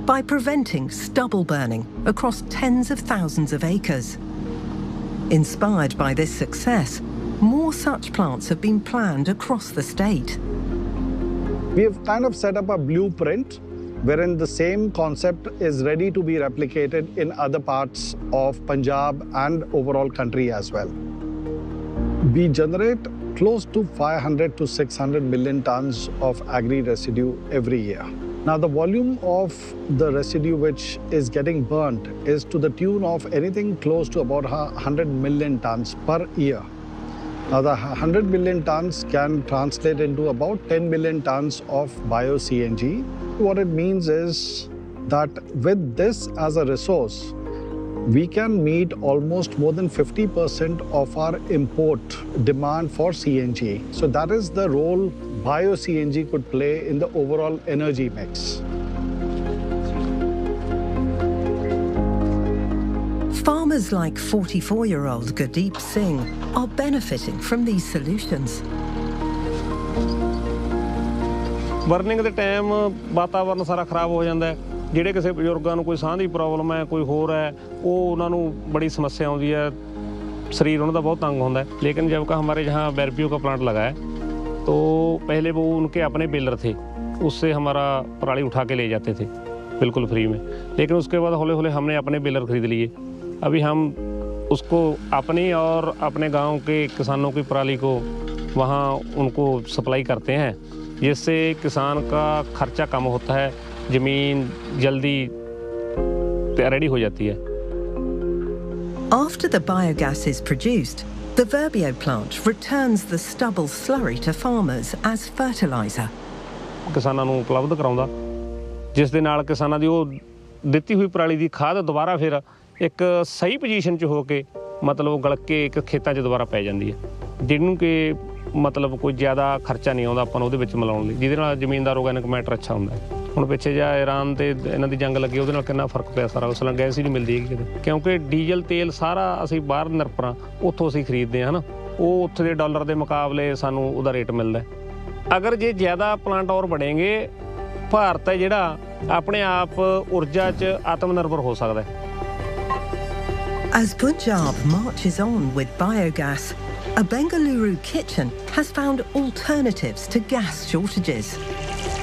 by preventing stubble burning across tens of thousands of acres. Inspired by this success, more such plants have been planned across the state. We have kind of set up a blueprint wherein the same concept is ready to be replicated in other parts of Punjab and overall country as well. We generate close to 500 to 600 million tons of agri-residue every year. Now, the volume of the residue which is getting burnt is to the tune of anything close to about 100 million tons per year. Now, the 100 million tons can translate into about 10 million tons of bio-CNG. What it means is that with this as a resource, we can meet almost more than 50% of our import demand for CNG. So that is the role bio-CNG could play in the overall energy mix. Farmers like 44-year-old Gurdeep Singh are benefiting from these solutions. Burning ਦੇ time ਵਾਤਾਵਰਨ ਸਾਰਾ ਖਰਾਬ ਹੋ ਜਾਂਦਾ ਹੈ। ਜਿਹੜੇ ਕਿਸੇ ਬਜ਼ੁਰਗਾਂ ਨੂੰ ਕੋਈ ਸਾਹ ਦੀ ਪ੍ਰੋਬਲਮ ਹੈ, ਕੋਈ ਹੋਰ है, वो ਉਹਨਾਂ ਨੂੰ बड़ी समस्या आती है, शरीर उनका बहुत तंग होता है। लेकिन जब का हमारे यहाँ बैरपियो का प्लांट लगा है, तो पहले वो उनके अपने बेलर थे, उससे हमारा पराली उठा के ले जाते थे बिल्कुल फ्री में। लेकिन उसके बाद हौले हौले हमने अपने बेलर खरीद लिए। अभी हम उसको अपनी और अपने गाँव के किसानों की पराली को वहाँ उनको सप्लाई करते हैं, जिससे किसान का खर्चा कम होता है, ज़मीन जल्दी रेडी हो जाती है। After the biogas is produced, the Verbio plant returns the stubble slurry to farmers as fertilizer. किसानां नूं उपलब्ध कराउंदा, जिस दे नाल किसानां दी ਉਹ ਦਿੱਤੀ ਹੋਈ ਪਰਾਲੀ ਦੀ ਖਾਦ ਦੁਬਾਰਾ ਫਿਰ ਇੱਕ ਸਹੀ ਪੋਜੀਸ਼ਨ 'ਚ ਹੋ ਕੇ ਮਤਲਬ ਗਲ ਕੇ ਇੱਕ ਖੇਤਾਂ 'ਚ ਦੁਬਾਰਾ ਪੈ ਜਾਂਦੀ ਹੈ, ਜਿਹਨੂੰ ਕਿ ਮਤਲਬ ਕੋਈ ਜ਼ਿਆਦਾ ਖਰਚਾ ਨਹੀਂ ਆਉਂਦਾ ਆਪਾਂ ਨੂੰ ਉਹਦੇ ਵਿੱਚ ਮਿਲਾਉਣ ਲਈ, ਜਿਹਦੇ ਨਾਲ ਜ਼ਮੀਨ ਦਾ ਆਰਗੈਨਿਕ ਮੈਟਰ ਅੱਛਾ ਹੁੰਦਾ ਹੈ। ਹੁਣ ਪਿੱਛੇ ਜਿਹਾ ਈਰਾਨ ਤੇ ਇਹਨਾਂ ਦੀ ਜੰਗ ਲੱਗੀ, ਉਹਦੇ ਨਾਲ ਕਿੰਨਾ ਫਰਕ ਪਿਆ, ਸਾਰਾ ਉਸ ਨਾਲ ਗੈਸ ਹੀ ਨਹੀਂ ਮਿਲਦੀ ਹੈਗੀ ਕਿਤੇ, ਕਿਉਂਕਿ ਡੀਜ਼ਲ ਤੇਲ ਸਾਰਾ ਅਸੀਂ ਬਾਹਰ ਨਿਰਪਰਾਂ ਉੱਥੋਂ ਅਸੀਂ ਖਰੀਦਦੇ ਹਾਂ ਨਾ, ਉਹ ਉੱਥੇ ਦੇ ਡਾਲਰ ਦੇ ਮੁਕਾਬਲੇ ਸਾਨੂੰ ਉਹਦਾ ਰੇਟ ਮਿਲਦਾ। ਅਗਰ ਜੇ ਜ਼ਿਆਦਾ ਪਲਾਂਟ ਔਰ ਬਣेंगे, ਭਾਰਤ ਹੈ ਜਿਹੜਾ ਆਪਣੇ ਆਪ ਊਰਜਾ 'ਚ ਆਤਮ ਨਿਰਭਰ ਹੋ ਸਕਦਾ ਹੈ। As Punjab marches on with biogas, a Bengaluru kitchen has found alternatives to gas shortages.